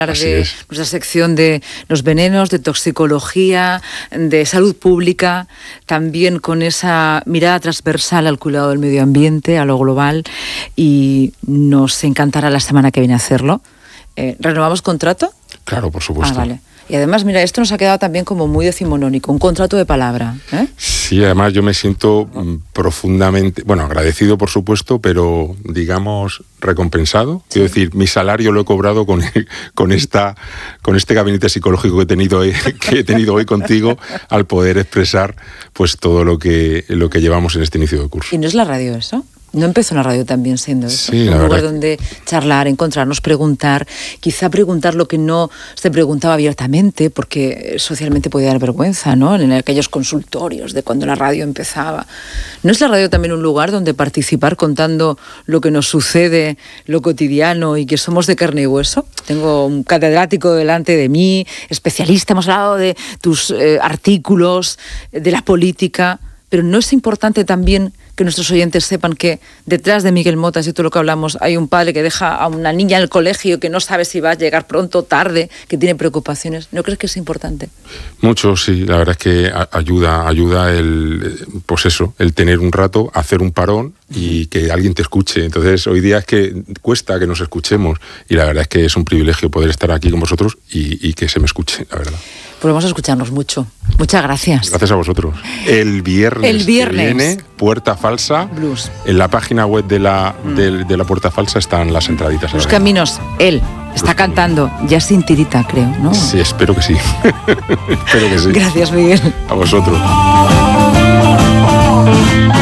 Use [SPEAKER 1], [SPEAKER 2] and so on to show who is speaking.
[SPEAKER 1] de nuestra sección de los venenos, de toxicología, de salud pública, también con esa mirada transversal al cuidado del medio ambiente, a lo global, y nos encantará la semana que viene hacerlo. ¿Renovamos contrato?
[SPEAKER 2] Claro, por supuesto.
[SPEAKER 1] Vale. Y además, mira, esto nos ha quedado también como muy decimonónico, un contrato de palabra.
[SPEAKER 2] Sí, además yo me siento profundamente, agradecido por supuesto, pero digamos recompensado. Quiero decir, mi salario lo he cobrado con este gabinete psicológico que he tenido hoy contigo, al poder expresar pues todo lo que llevamos en este inicio de curso.
[SPEAKER 1] ¿Y no es la radio eso? ¿No empezó en la radio también siendo eso?
[SPEAKER 2] Sí,
[SPEAKER 1] un lugar donde charlar, encontrarnos, preguntar, quizá preguntar lo que no se preguntaba abiertamente, porque socialmente podía dar vergüenza, ¿no? En aquellos consultorios de cuando la radio empezaba. ¿No es la radio también un lugar donde participar contando lo que nos sucede, lo cotidiano, y que somos de carne y hueso? Tengo un catedrático delante de mí, especialista, hemos hablado de tus artículos, de la política, pero ¿no es importante también que nuestros oyentes sepan que detrás de Miguel Motas y todo lo que hablamos hay un padre que deja a una niña en el colegio que no sabe si va a llegar pronto o tarde, que tiene preocupaciones? ¿No crees que es importante?
[SPEAKER 2] Mucho, sí. La verdad es que ayuda el tener un rato, hacer un parón y que alguien te escuche. Entonces, hoy día es que cuesta que nos escuchemos, y la verdad es que es un privilegio poder estar aquí con vosotros y que se me escuche, la verdad.
[SPEAKER 1] Pues vamos a escucharnos mucho. Muchas gracias.
[SPEAKER 2] Gracias a vosotros. El viernes que viene, Puerta Falsa.
[SPEAKER 1] Blues.
[SPEAKER 2] En la página web de la Puerta Falsa están las entraditas.
[SPEAKER 1] Los caminos. Él está cantando ya sin tirita, creo, ¿no?
[SPEAKER 2] Sí, espero que sí. Espero que sí.
[SPEAKER 1] Gracias, Miguel.
[SPEAKER 2] A vosotros.